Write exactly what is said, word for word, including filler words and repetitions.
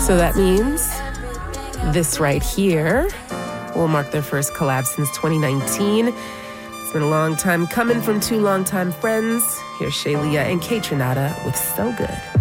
So that means this right here will mark their first collab since twenty nineteen. It's been a long time coming from two longtime friends. Here's Shalia and Kaytranada with So Good.